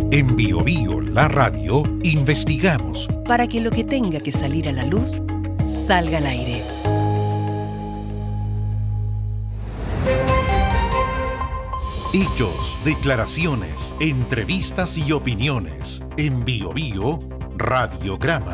En Bio Bio, la radio, investigamos para que lo que tenga que salir a la luz, salga al aire. Hechos, declaraciones, entrevistas y opiniones. En Bio Bio, Radiograma.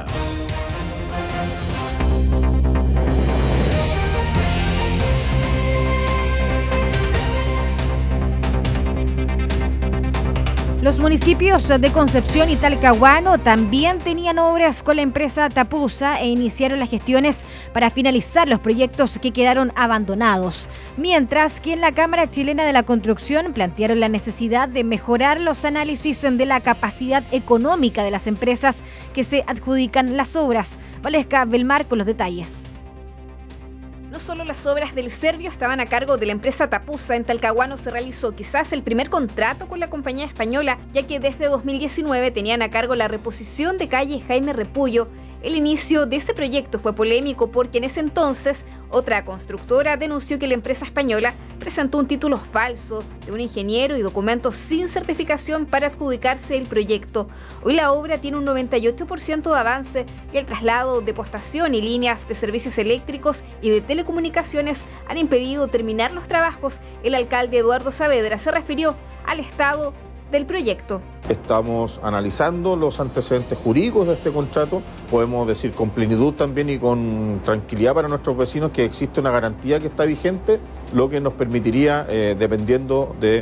Los municipios de Concepción y Talcahuano también tenían obras con la empresa Tapusa e iniciaron las gestiones para finalizar los proyectos que quedaron abandonados. Mientras que en la Cámara Chilena de la Construcción plantearon la necesidad de mejorar los análisis de la capacidad económica de las empresas que se adjudican las obras. Valesca Belmar con los detalles. No solo las obras del Servio estaban a cargo de la empresa Tapusa, en Talcahuano se realizó quizás el primer contrato con la compañía española, ya que desde 2019 tenían a cargo la reposición de calle Jaime Repullo. El inicio de ese proyecto fue polémico porque en ese entonces otra constructora denunció que la empresa española presentó un título falso de un ingeniero y documentos sin certificación para adjudicarse el proyecto. Hoy la obra tiene un 98% de avance y el traslado de postación y líneas de servicios eléctricos y de telecomunicaciones han impedido terminar los trabajos. El alcalde Eduardo Saavedra se refirió al estado del proyecto. Estamos analizando los antecedentes jurídicos de este contrato. Podemos decir con plenitud también y con tranquilidad para nuestros vecinos que existe una garantía que está vigente, lo que nos permitiría, dependiendo de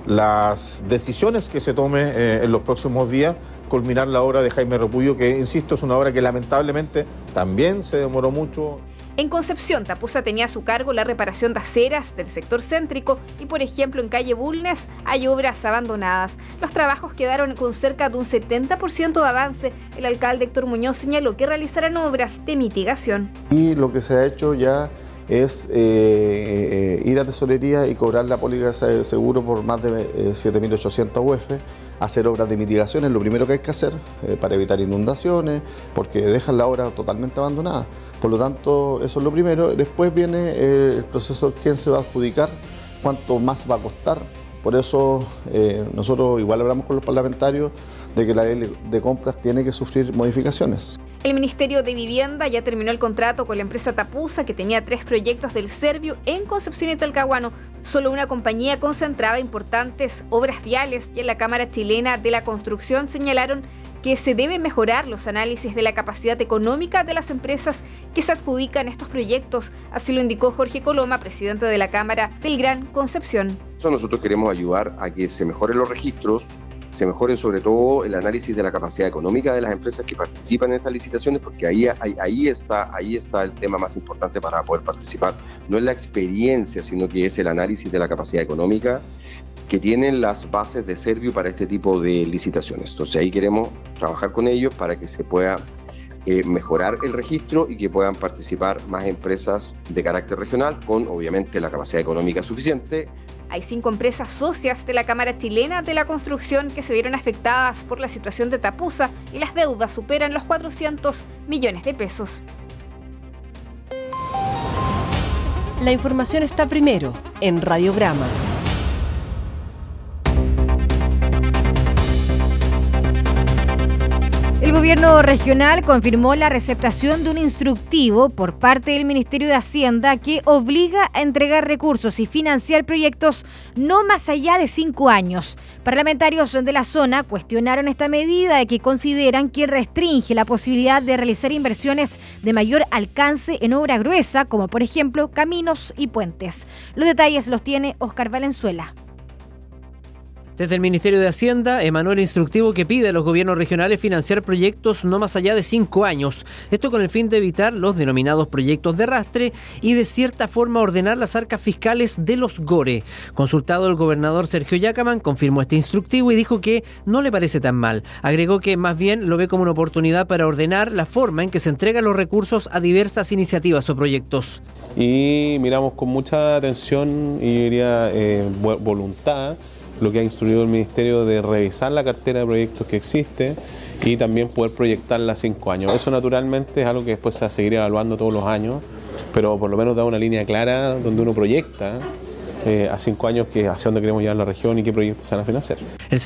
las decisiones que se tome en los próximos días, culminar la obra de Jaime Repullo, que, insisto, es una obra que lamentablemente también se demoró mucho. En Concepción, Tapusa tenía a su cargo la reparación de aceras del sector céntrico y, por ejemplo, en calle Bulnes hay obras abandonadas. Los trabajos quedaron con cerca de un 70% de avance. El alcalde Héctor Muñoz señaló que realizarán obras de mitigación. Y lo que se ha hecho ya es ir a tesorería y cobrar la póliza de seguro por más de 7.800 UF, hacer obras de mitigación es lo primero que hay que hacer para evitar inundaciones, porque dejan la obra totalmente abandonada. Por lo tanto, eso es lo primero. Después viene el proceso de quién se va a adjudicar, cuánto más va a costar. Por eso nosotros igual hablamos con los parlamentarios de que la ley de compras tiene que sufrir modificaciones. El Ministerio de Vivienda ya terminó el contrato con la empresa Tapusa, que tenía 3 proyectos del Servio en Concepción y Talcahuano. Solo una compañía concentraba importantes obras viales y en la Cámara Chilena de la Construcción señalaron que se deben mejorar los análisis de la capacidad económica de las empresas que se adjudican estos proyectos. Así lo indicó Jorge Coloma, presidente de la Cámara del Gran Concepción. Nosotros queremos ayudar a que se mejoren los registros, se mejore sobre todo el análisis de la capacidad económica de las empresas que participan en estas licitaciones, porque ahí está el tema más importante para poder participar. No es la experiencia, sino que es el análisis de la capacidad económica que tienen las bases de Servio para este tipo de licitaciones. Entonces ahí queremos trabajar con ellos para que se pueda mejorar el registro y que puedan participar más empresas de carácter regional con obviamente la capacidad económica suficiente. Hay 5 empresas socias de la Cámara Chilena de la Construcción que se vieron afectadas por la situación de Tapusa y las deudas superan los 400 millones de pesos. La información está primero en Radiograma. El gobierno regional confirmó la receptación de un instructivo por parte del Ministerio de Hacienda que obliga a entregar recursos y financiar proyectos no más allá de 5 años. Parlamentarios de la zona cuestionaron esta medida que consideran que restringe la posibilidad de realizar inversiones de mayor alcance en obra gruesa, como por ejemplo caminos y puentes. Los detalles los tiene Óscar Valenzuela. Desde el Ministerio de Hacienda emanó el instructivo que pide a los gobiernos regionales financiar proyectos no más allá de 5 años. Esto con el fin de evitar los denominados proyectos de arrastre y de cierta forma ordenar las arcas fiscales de los GORE. Consultado, el gobernador Sergio Yacaman confirmó este instructivo y dijo que no le parece tan mal. Agregó que más bien lo ve como una oportunidad para ordenar la forma en que se entregan los recursos a diversas iniciativas o proyectos. Y miramos con mucha atención y yo diría voluntad lo que ha instruido el Ministerio de revisar la cartera de proyectos que existe y también poder proyectarla a 5 años. Eso naturalmente es algo que después se va a seguir evaluando todos los años, pero por lo menos da una línea clara donde uno proyecta a 5 años hacia dónde queremos llevar la región y qué proyectos se van a financiar.